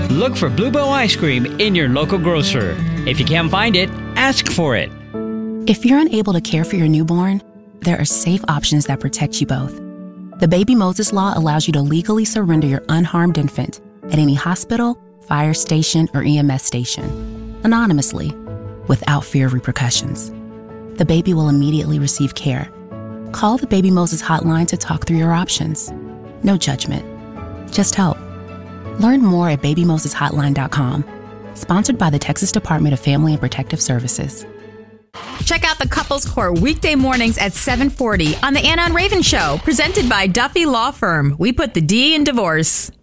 Look for Bluebell ice cream in your local grocer. If you can't find it, ask for it. If you're unable to care for your newborn, there are safe options that protect you both. The Baby Moses Law allows you to legally surrender your unharmed infant at any hospital, fire station, or EMS station, anonymously, without fear of repercussions. The baby will immediately receive care. Call the Baby Moses hotline to talk through your options. No judgment, just help. Learn more at babymoseshotline.com. Sponsored by the Texas Department of Family and Protective Services. Check out the Couples Court weekday mornings at 7:40 on the Anna and Raven Show, presented by Duffy Law Firm. We put the D in divorce.